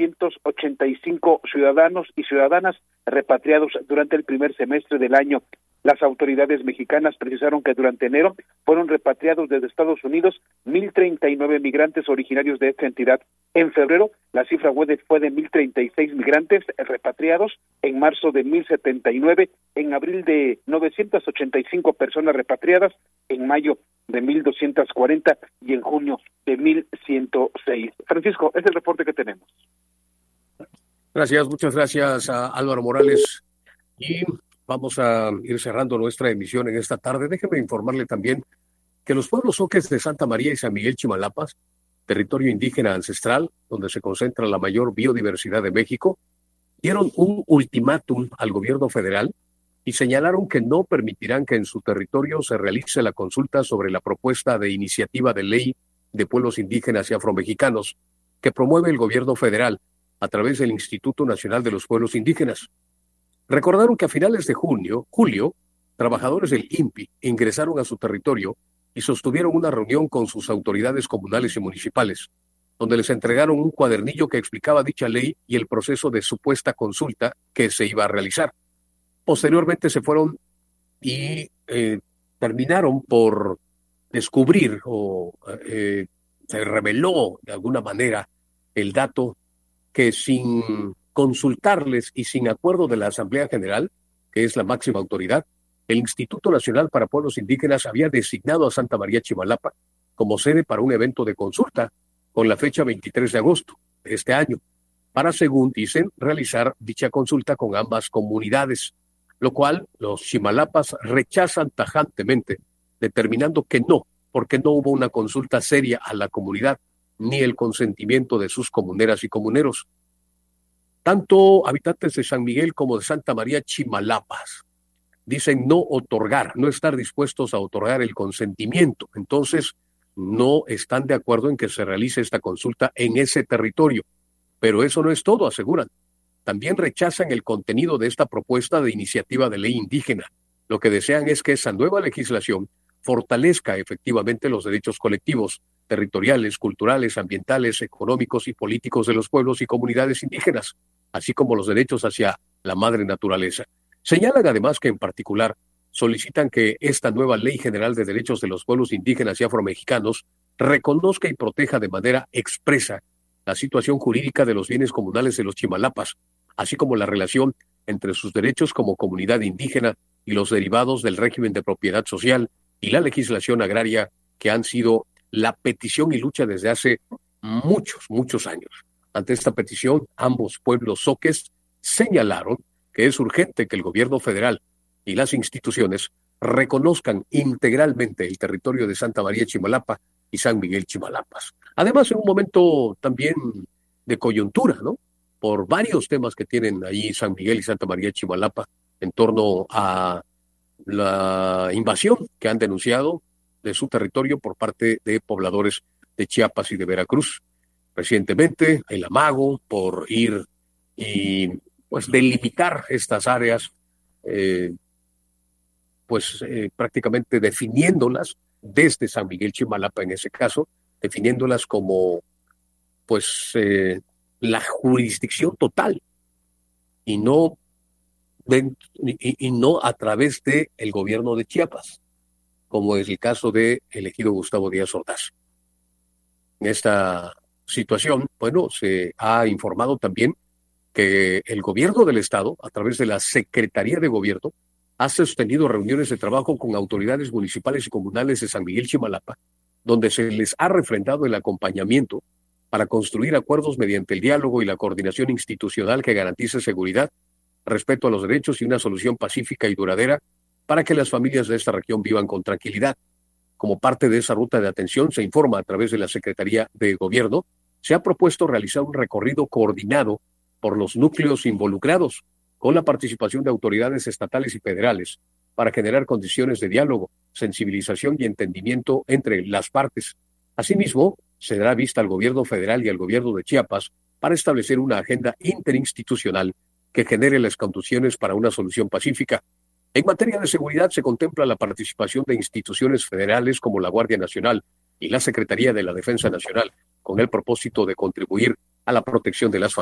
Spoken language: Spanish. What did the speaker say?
1.285 ciudadanos y ciudadanas repatriados durante el primer semestre del año. Las autoridades mexicanas precisaron que durante enero fueron repatriados desde Estados Unidos 1.039 migrantes originarios de esta entidad. En febrero, la cifra fue de 1.036 migrantes repatriados, en marzo de 1.079, en abril de 985 personas repatriadas, en mayo de 1.240 y en junio de 1.106. Francisco, es el reporte que tenemos. Gracias, muchas gracias a Álvaro Morales. Y vamos a ir cerrando nuestra emisión en esta tarde. Déjeme informarle también que los pueblos zoques de Santa María y San Miguel Chimalapas, territorio indígena ancestral, donde se concentra la mayor biodiversidad de México, dieron un ultimátum al gobierno federal y señalaron que no permitirán que en su territorio se realice la consulta sobre la propuesta de iniciativa de ley de pueblos indígenas y afromexicanos que promueve el gobierno federal a través del Instituto Nacional de los Pueblos Indígenas. Recordaron que a finales de julio, trabajadores del INPI ingresaron a su territorio y sostuvieron una reunión con sus autoridades comunales y municipales, donde les entregaron un cuadernillo que explicaba dicha ley y el proceso de supuesta consulta que se iba a realizar. Posteriormente se fueron y terminaron por descubrir o se reveló de alguna manera el dato que sin consultarles y sin acuerdo de la Asamblea General, que es la máxima autoridad, el Instituto Nacional para Pueblos Indígenas había designado a Santa María Chimalapa como sede para un evento de consulta con la fecha 23 de agosto de este año, para, según dicen, realizar dicha consulta con ambas comunidades, lo cual los chimalapas rechazan tajantemente, determinando que no, porque no hubo una consulta seria a la comunidad, ni el consentimiento de sus comuneras y comuneros. Tanto habitantes de San Miguel como de Santa María Chimalapas dicen no otorgar, no estar dispuestos a otorgar el consentimiento. Entonces, no están de acuerdo en que se realice esta consulta en ese territorio. Pero eso no es todo, aseguran. También rechazan el contenido de esta propuesta de iniciativa de ley indígena. Lo que desean es que esa nueva legislación fortalezca efectivamente los derechos colectivos, territoriales, culturales, ambientales, económicos y políticos de los pueblos y comunidades indígenas, así como los derechos hacia la madre naturaleza. Señalan además que en particular solicitan que esta nueva Ley General de Derechos de los Pueblos Indígenas y Afromexicanos reconozca y proteja de manera expresa la situación jurídica de los bienes comunales de los chimalapas, así como la relación entre sus derechos como comunidad indígena y los derivados del régimen de propiedad social y la legislación agraria que han sido la petición y lucha desde hace muchos años. Ante esta petición, ambos pueblos zoques señalaron que es urgente que el gobierno federal y las instituciones reconozcan integralmente el territorio de Santa María Chimalapa y San Miguel Chimalapas. Además, en un momento también de coyuntura, ¿no? Por varios temas que tienen ahí San Miguel y Santa María Chimalapa en torno a la invasión que han denunciado de su territorio por parte de pobladores de Chiapas y de Veracruz. Recientemente, el amago por ir y pues delimitar estas áreas, prácticamente definiéndolas desde San Miguel Chimalapa en ese caso, definiéndolas como la jurisdicción total y no a través de el gobierno de Chiapas, como es el caso de el ejido Gustavo Díaz Ordaz. En esta situación, se ha informado también que el gobierno del Estado, a través de la Secretaría de Gobierno, ha sostenido reuniones de trabajo con autoridades municipales y comunales de San Miguel Chimalapa, donde se les ha refrendado el acompañamiento para construir acuerdos mediante el diálogo y la coordinación institucional que garantice seguridad, respeto a los derechos y una solución pacífica y duradera para que las familias de esta región vivan con tranquilidad. Como parte de esa ruta de atención, se informa a través de la Secretaría de Gobierno, se ha propuesto realizar un recorrido coordinado por los núcleos involucrados, con la participación de autoridades estatales y federales, para generar condiciones de diálogo, sensibilización y entendimiento entre las partes. Asimismo, se dará vista al gobierno federal y al gobierno de Chiapas para establecer una agenda interinstitucional que genere las condiciones para una solución pacífica. En materia de seguridad se contempla la participación de instituciones federales como la Guardia Nacional y la Secretaría de la Defensa Nacional, con el propósito de contribuir a la protección de las familias.